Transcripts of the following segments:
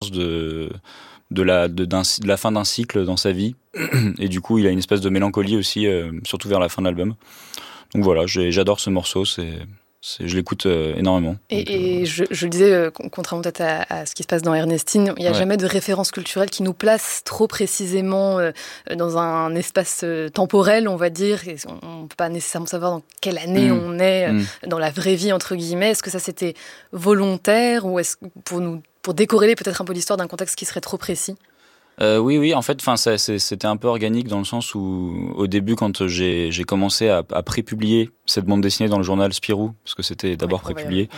l'amorce de la fin d'un cycle dans sa vie. Et du coup, il a une espèce de mélancolie aussi, surtout vers la fin de l'album. Donc voilà, j'adore ce morceau, je l'écoute énormément. Et je le disais, contrairement peut-être à ce qui se passe dans Ernestine, il n'y a jamais de référence culturelle qui nous place trop précisément dans un espace temporel, on va dire. Et on ne peut pas nécessairement savoir dans quelle année on est, dans la vraie vie, entre guillemets. Est-ce que ça, c'était volontaire ou est-ce pour décorréler peut-être un peu l'histoire d'un contexte qui serait trop précis ? Oui, en fait, c'était un peu organique dans le sens où, au début, quand j'ai commencé à prépublier cette bande dessinée dans le journal Spirou, parce que c'était d'abord prépublié,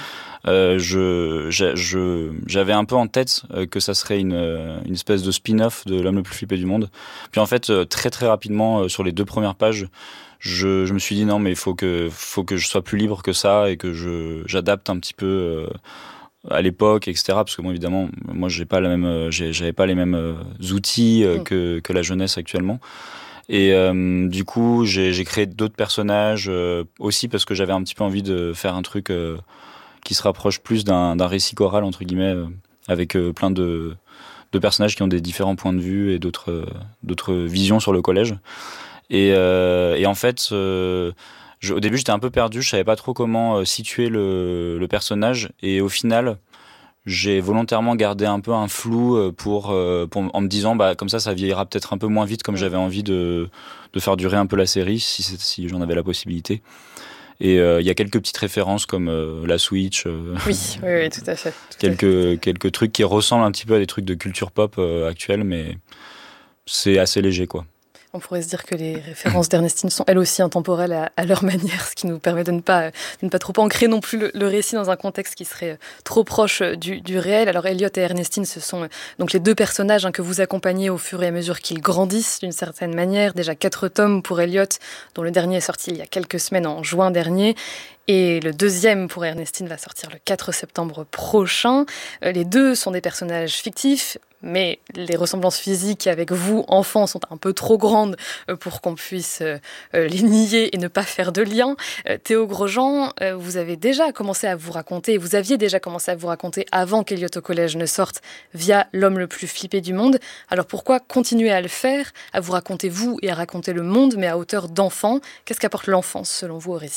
j'avais un peu en tête que ça serait une espèce de spin-off de L'homme le plus flippé du monde. Puis en fait, très très rapidement, sur les 2 premières pages, je me suis dit non, mais il faut que je sois plus libre que ça et que j'adapte un petit peu. À l'époque, etc. Parce que bon, évidemment, moi, j'avais pas les mêmes outils que la jeunesse actuellement. Et du coup, j'ai créé d'autres personnages aussi parce que j'avais un petit peu envie de faire un truc qui se rapproche plus d'un récit choral entre guillemets, avec plein de personnages qui ont des différents points de vue et d'autres visions sur le collège. Et en fait. Au début, j'étais un peu perdu, je savais pas trop comment situer le personnage, et au final, j'ai volontairement gardé un peu un flou en me disant, bah comme ça vieillira peut-être un peu moins vite, comme j'avais envie de faire durer un peu la série, si j'en avais la possibilité. Et il y a quelques petites références comme la Switch, oui, tout à fait. Quelques trucs qui ressemblent un petit peu à des trucs de culture pop actuelle, mais c'est assez léger, quoi. On pourrait se dire que les références d'Ernestine sont elles aussi intemporelles à leur manière, ce qui nous permet de ne pas trop ancrer non plus le récit dans un contexte qui serait trop proche du réel. Alors Elliot et Ernestine, ce sont donc les 2 personnages que vous accompagnez au fur et à mesure qu'ils grandissent d'une certaine manière. Déjà 4 tomes pour Elliot, dont le dernier est sorti il y a quelques semaines en juin dernier. Et le 2e pour Ernestine va sortir le 4 septembre prochain. Les 2 sont des personnages fictifs, mais les ressemblances physiques avec vous, enfants, sont un peu trop grandes pour qu'on puisse les nier et ne pas faire de lien. Théo Grosjean, vous aviez déjà commencé à vous raconter avant qu'Elliot au collège ne sorte via L'homme le plus flippé du monde. Alors pourquoi continuer à le faire, à vous raconter vous et à raconter le monde, mais à hauteur d'enfant ? Qu'est-ce qu'apporte l'enfance selon vous au récit ?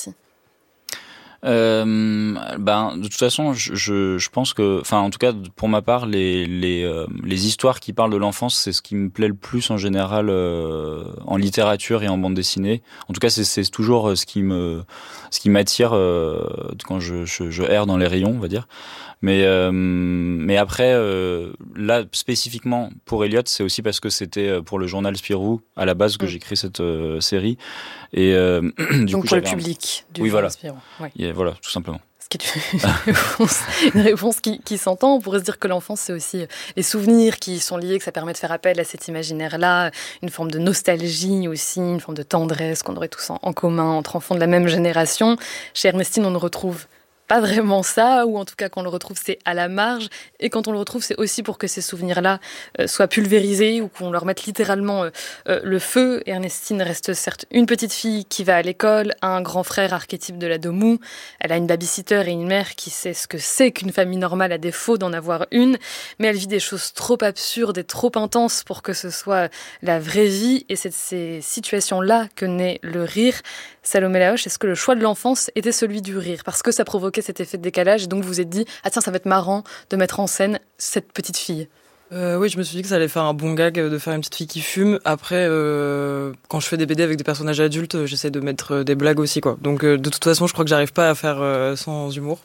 De toute façon, je pense que, enfin, en tout cas, pour ma part, les histoires qui parlent de l'enfance, c'est ce qui me plaît le plus en général en littérature et en bande dessinée. En tout cas, c'est toujours ce qui m'attire quand je erre dans les rayons, on va dire. Mais après, là spécifiquement pour Elliot, c'est aussi parce que c'était pour le journal Spirou à la base que j'ai créé cette série. Et du donc coup, pour le public du journal Spirou. Oui. Voilà, tout simplement. Ce qui est une réponse qui s'entend. On pourrait se dire que l'enfance, c'est aussi les souvenirs qui sont liés, que ça permet de faire appel à cet imaginaire-là, une forme de nostalgie aussi, une forme de tendresse qu'on aurait tous en commun entre enfants de la même génération. Chez Ernestine, on ne retrouve pas vraiment ça, ou en tout cas quand on le retrouve c'est à la marge, et quand on le retrouve c'est aussi pour que ces souvenirs-là soient pulvérisés ou qu'on leur mette littéralement le feu. Ernestine reste certes une petite fille qui va à l'école, a un grand frère archétype de la Domou, elle a une babysitter et une mère qui sait ce que c'est qu'une famille normale à défaut d'en avoir une, mais elle vit des choses trop absurdes et trop intenses pour que ce soit la vraie vie, et c'est de ces situations-là que naît le rire. Salomé Laoche, est-ce que le choix de l'enfance était celui du rire parce que ça provoquait cet effet de décalage et donc vous vous êtes dit « Ah tiens, ça va être marrant de mettre en scène cette petite fille ». Oui, je me suis dit que ça allait faire un bon gag de faire une petite fille qui fume. Après, quand je fais des BD avec des personnages adultes, j'essaie de mettre des blagues aussi, quoi. Donc de toute façon, je crois que j'arrive pas à faire sans humour.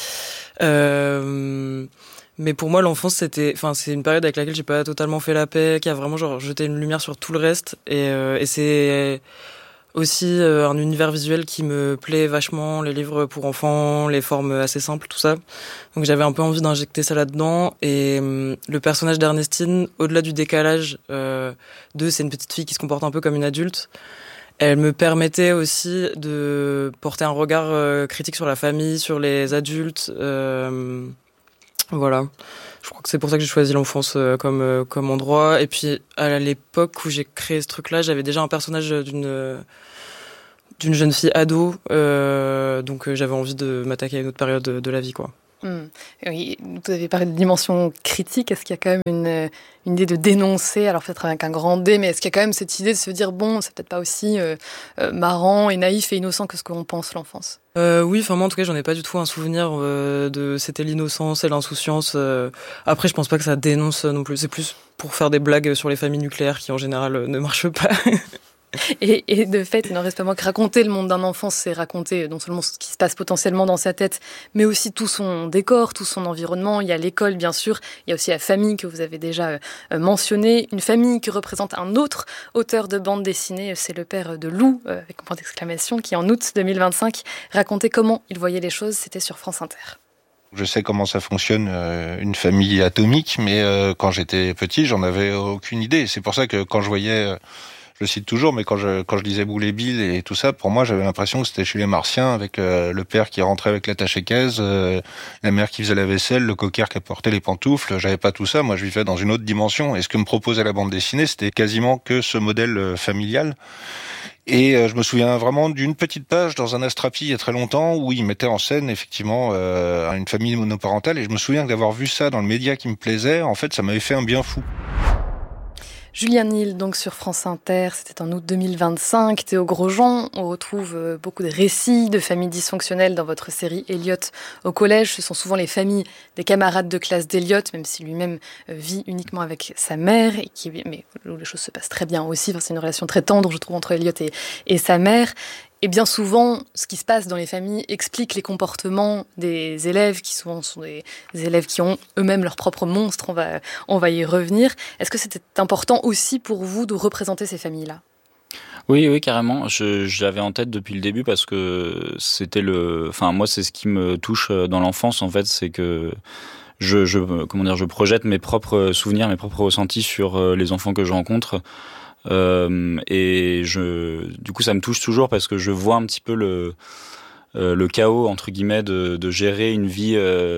Mais pour moi, l'enfance, c'est une période avec laquelle j'ai pas totalement fait la paix, qui a vraiment jeté une lumière sur tout le reste. Et c'est aussi un univers visuel qui me plaît vachement, les livres pour enfants, les formes assez simples, tout ça. Donc j'avais un peu envie d'injecter ça là-dedans. Et le personnage d'Ernestine, au-delà du décalage c'est une petite fille qui se comporte un peu comme une adulte, elle me permettait aussi de porter un regard critique sur la famille, sur les adultes. Voilà. Je crois que c'est pour ça que j'ai choisi l'enfance comme endroit. Et puis, à l'époque où j'ai créé ce truc-là, j'avais déjà un personnage d'une jeune fille ado. Donc, j'avais envie de m'attaquer à une autre période de la vie, quoi. Oui, vous avez parlé de dimension critique. Est-ce qu'il y a quand même une idée de dénoncer, alors peut-être avec un grand D, mais est-ce qu'il y a quand même cette idée de se dire, bon, c'est peut-être pas aussi marrant et naïf et innocent que ce qu'on pense l'enfance? Oui, enfin moi en tout cas j'en ai pas du tout un souvenir de c'était l'innocence et l'insouciance. Après je pense pas que ça dénonce non plus, c'est plus pour faire des blagues sur les familles nucléaires qui en général ne marchent pas. Et de fait, il n'en reste pas moins que raconter le monde d'un enfant, c'est raconter non seulement ce qui se passe potentiellement dans sa tête, mais aussi tout son décor, tout son environnement. Il y a l'école, bien sûr. Il y a aussi la famille que vous avez déjà mentionnée. Une famille qui représente un autre auteur de bande dessinée. C'est le père de Lou, avec un point d'exclamation, qui en août 2025 racontait comment il voyait les choses. C'était sur France Inter. Je sais comment ça fonctionne, une famille atomique, mais quand j'étais petit, j'en avais aucune idée. C'est pour ça que quand je voyais... je le cite toujours, mais quand je lisais Boule et Bill et tout ça, pour moi, j'avais l'impression que c'était chez les Martiens, avec le père qui rentrait avec l'attaché-caisse, la mère qui faisait la vaisselle, le cocker qui portait les pantoufles. J'avais pas tout ça. Moi, je vivais dans une autre dimension. Et ce que me proposait la bande dessinée, c'était quasiment que ce modèle familial. Et je me souviens vraiment d'une petite page dans un Astrapi il y a très longtemps où il mettait en scène effectivement une famille monoparentale. Et je me souviens d'avoir vu ça dans le média qui me plaisait. En fait, ça m'avait fait un bien fou. Julien Nil, donc sur France Inter, c'était en août 2025. Théo Grosjean, on retrouve beaucoup de récits de familles dysfonctionnelles dans votre série Elliot au collège. Ce sont souvent les familles des camarades de classe d'Elliot, même si lui-même vit uniquement avec sa mère, mais où les choses se passent très bien aussi. Enfin, c'est une relation très tendre, je trouve, entre Elliot et sa mère. Et bien souvent, ce qui se passe dans les familles explique les comportements des élèves, qui souvent sont des élèves qui ont eux-mêmes leur propre monstre. On va y revenir. Est-ce que c'était important aussi pour vous de représenter ces familles-là ? Oui, carrément. J'avais en tête depuis le début parce que c'était moi, c'est ce qui me touche dans l'enfance, en fait, c'est que je projette mes propres souvenirs, mes propres ressentis sur les enfants que je rencontre. Du coup, ça me touche toujours parce que je vois un petit peu le chaos entre guillemets de gérer une vie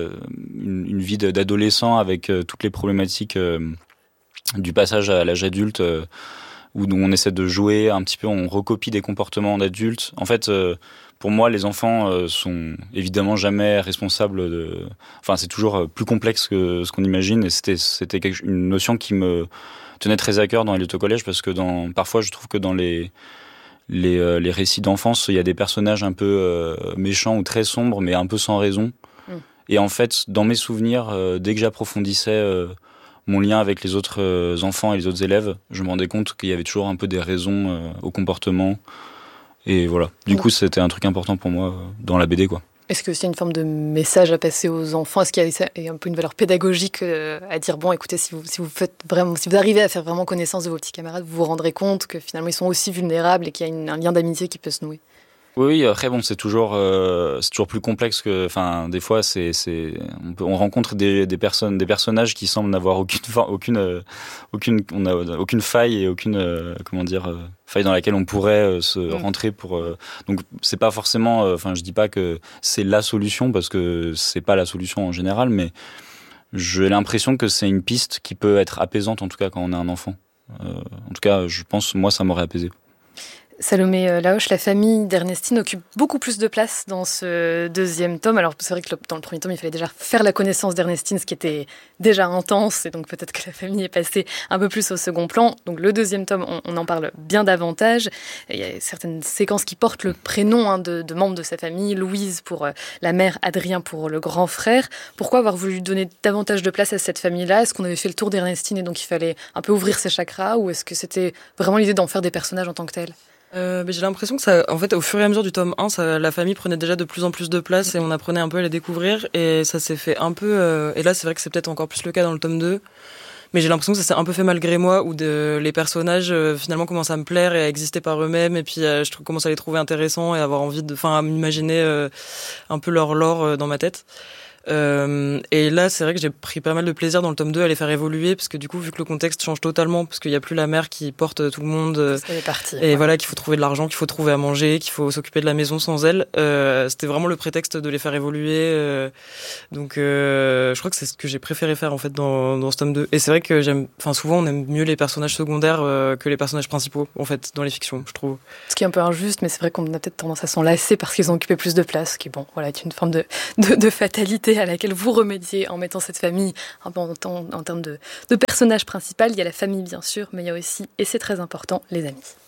d'adolescent avec toutes les problématiques du passage à l'âge adulte où on essaie de jouer un petit peu, on recopie des comportements d'adultes. En fait, pour moi, les enfants sont évidemment jamais responsables de. Enfin, c'est toujours plus complexe que ce qu'on imagine. Et c'était une notion qui me tenait très à cœur dans Elliot au collège parce que parfois, je trouve que dans les récits d'enfance, il y a des personnages un peu méchants ou très sombres, mais un peu sans raison. Et en fait, dans mes souvenirs, dès que j'approfondissais mon lien avec les autres enfants et les autres élèves, je me rendais compte qu'il y avait toujours un peu des raisons au comportement. Et voilà. Du coup, c'était un truc important pour moi dans la BD, quoi. Est-ce que c'est une forme de message à passer aux enfants ? Est-ce qu'il y a un peu une valeur pédagogique à dire, bon, écoutez, si vous arrivez à faire vraiment connaissance de vos petits camarades, vous vous rendrez compte que finalement ils sont aussi vulnérables et qu'il y a un lien d'amitié qui peut se nouer ? Oui, après bon, c'est toujours plus complexe que, enfin, des fois on rencontre des personnages qui semblent n'avoir aucune faille et aucune faille dans laquelle on pourrait se rentrer pour. Donc c'est pas forcément, enfin, je dis pas que c'est la solution parce que c'est pas la solution en général, mais j'ai l'impression que c'est une piste qui peut être apaisante en tout cas quand on a un enfant. En tout cas, je pense, moi, ça m'aurait apaisé. Salomé Laoche, la famille d'Ernestine occupe beaucoup plus de place dans ce deuxième tome. Alors c'est vrai que dans le premier tome, il fallait déjà faire la connaissance d'Ernestine, ce qui était déjà intense, et donc peut-être que la famille est passée un peu plus au second plan. Donc le deuxième tome, on en parle bien davantage. Il y a certaines séquences qui portent le prénom de membres de sa famille, Louise pour la mère, Adrien pour le grand frère. Pourquoi avoir voulu donner davantage de place à cette famille-là ? Est-ce qu'on avait fait le tour d'Ernestine et donc il fallait un peu ouvrir ses chakras, ou est-ce que c'était vraiment l'idée d'en faire des personnages en tant que tels ? J'ai l'impression que ça, en fait, au fur et à mesure du tome 1, la famille prenait déjà de plus en plus de place et on apprenait un peu à les découvrir, et ça s'est fait un peu, et là c'est vrai que c'est peut-être encore plus le cas dans le tome 2, mais j'ai l'impression que ça s'est un peu fait malgré moi, où les personnages finalement commencent à me plaire et à exister par eux-mêmes, et puis je commence à les trouver intéressants et avoir envie à m'imaginer un peu leur lore dans ma tête. Et là, c'est vrai que j'ai pris pas mal de plaisir dans le tome 2 à les faire évoluer, parce que du coup, vu que le contexte change totalement, parce qu'il y a plus la mère qui porte tout le monde, et voilà, qu'il faut trouver de l'argent, qu'il faut trouver à manger, qu'il faut s'occuper de la maison sans elle, c'était vraiment le prétexte de les faire évoluer, donc je crois que c'est ce que j'ai préféré faire en fait dans ce tome 2. Et c'est vrai que souvent on aime mieux les personnages secondaires que les personnages principaux en fait dans les fictions, je trouve. Ce qui est un peu injuste, mais c'est vrai qu'on a peut-être tendance à s'en lasser parce qu'ils ont occupé plus de place, qui est une forme de fatalité à laquelle vous remédiez en mettant cette famille un peu en termes de personnage principal. Il y a la famille bien sûr, mais il y a aussi, et c'est très important, les amis.